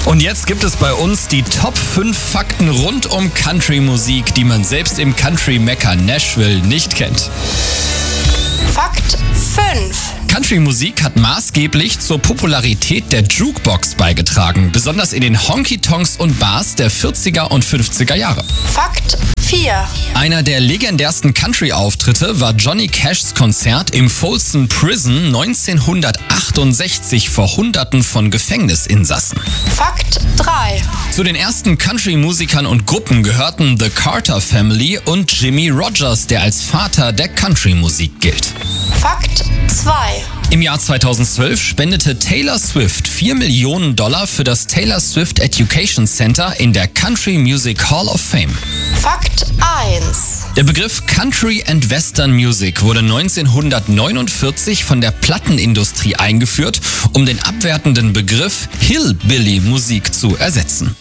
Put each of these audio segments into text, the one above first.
Und jetzt gibt es bei uns die Top 5 Fakten rund um Country-Musik, die man selbst im Country-Mekka Nashville nicht kennt. Fakt 5. Country-Musik hat maßgeblich zur Popularität der Jukebox beigetragen, besonders in den Honky-Tonks und Bars der 40er und 50er Jahre. Fakt 4. Einer der legendärsten Country-Auftritte war Johnny Cashs Konzert im Folsom Prison 1968 vor Hunderten von Gefängnisinsassen. Fakt 3. Zu den ersten Country-Musikern und Gruppen gehörten The Carter Family und Jimmie Rodgers, der als Vater der Country-Musik gilt. Fakt 2. Im Jahr 2012 spendete Taylor Swift $4 Millionen für das Taylor Swift Education Center in der Country Music Hall of Fame. Fakt 1. Der Begriff Country and Western Music wurde 1949 von der Plattenindustrie eingeführt, um den abwertenden Begriff Hillbilly-Musik zu ersetzen.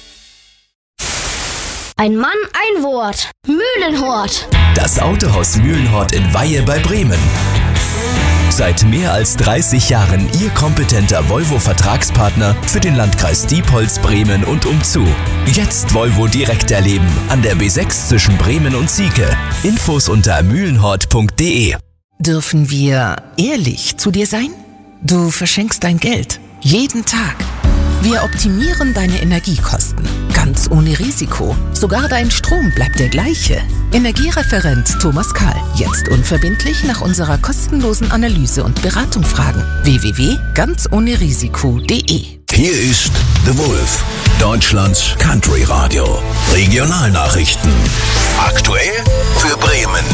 Ein Mann, ein Wort. Mühlenhort. Das Autohaus Mühlenhort in Weihe bei Bremen. Seit mehr als 30 Jahren Ihr kompetenter Volvo-Vertragspartner für den Landkreis Diepholz, Bremen und umzu. Jetzt Volvo direkt erleben an der B6 zwischen Bremen und Sieke. Infos unter mühlenhort.de. Dürfen wir ehrlich zu dir sein? Du verschenkst dein Geld. Jeden Tag. Wir optimieren deine Energiekosten. Ganz ohne Risiko. Sogar dein Strom bleibt der gleiche. Energiereferent Thomas Kahl. Jetzt unverbindlich nach unserer kostenlosen Analyse und Beratung fragen. www.ganzohnerisiko.de. Hier ist The Wolf, Deutschlands Country Radio. Regionalnachrichten. Aktuell für Bremen.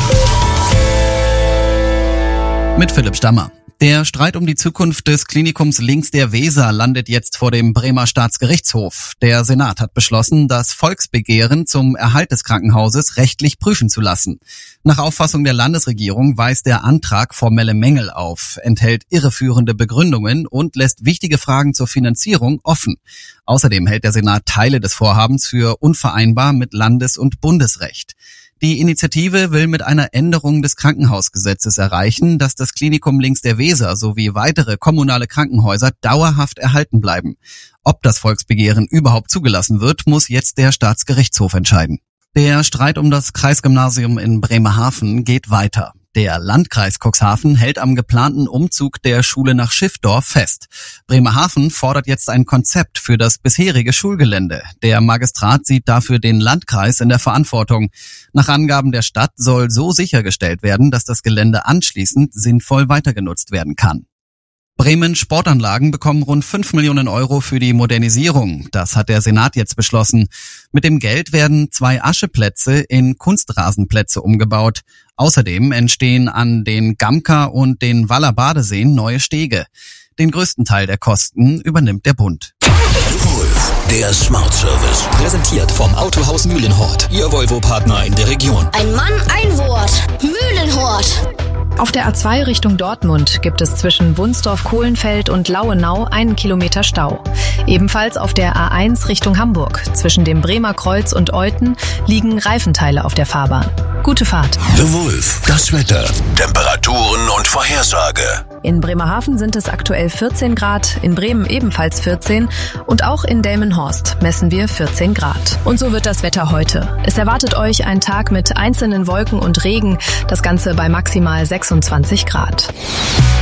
Mit Philipp Stammer. Der Streit um die Zukunft des Klinikums links der Weser landet jetzt vor dem Bremer Staatsgerichtshof. Der Senat hat beschlossen, das Volksbegehren zum Erhalt des Krankenhauses rechtlich prüfen zu lassen. Nach Auffassung der Landesregierung weist der Antrag formelle Mängel auf, enthält irreführende Begründungen und lässt wichtige Fragen zur Finanzierung offen. Außerdem hält der Senat Teile des Vorhabens für unvereinbar mit Landes- und Bundesrecht. Die Initiative will mit einer Änderung des Krankenhausgesetzes erreichen, dass das Klinikum links der Weser sowie weitere kommunale Krankenhäuser dauerhaft erhalten bleiben. Ob das Volksbegehren überhaupt zugelassen wird, muss jetzt der Staatsgerichtshof entscheiden. Der Streit um das Kreisgymnasium in Bremerhaven geht weiter. Der Landkreis Cuxhaven hält am geplanten Umzug der Schule nach Schiffdorf fest. Bremerhaven fordert jetzt ein Konzept für das bisherige Schulgelände. Der Magistrat sieht dafür den Landkreis in der Verantwortung. Nach Angaben der Stadt soll so sichergestellt werden, dass das Gelände anschließend sinnvoll weitergenutzt werden kann. Bremen Sportanlagen bekommen rund 5 Millionen Euro für die Modernisierung. Das hat der Senat jetzt beschlossen. Mit dem Geld werden 2 Ascheplätze in Kunstrasenplätze umgebaut. Außerdem entstehen an den Gamka und den Waller Badeseen neue Stege. Den größten Teil der Kosten übernimmt der Bund. Wolf, der Smart Service. Präsentiert vom Autohaus Mühlenhort, Ihr Volvo-Partner in der Region. Ein Mann, ein Wort. Mühlenhort. Auf der A2 Richtung Dortmund gibt es zwischen Wunsdorf-Kohlenfeld und Lauenau 1 Kilometer Stau. Ebenfalls auf der A1 Richtung Hamburg zwischen dem Bremer Kreuz und Euten liegen Reifenteile auf der Fahrbahn. Gute Fahrt. The Wolf, das Wetter, Temperaturen und Vorhersage. In Bremerhaven sind es aktuell 14 Grad, in Bremen ebenfalls 14 und auch in Delmenhorst messen wir 14 Grad. Und so wird das Wetter heute. Es erwartet euch ein Tag mit einzelnen Wolken und Regen, das Ganze bei maximal 26 Grad.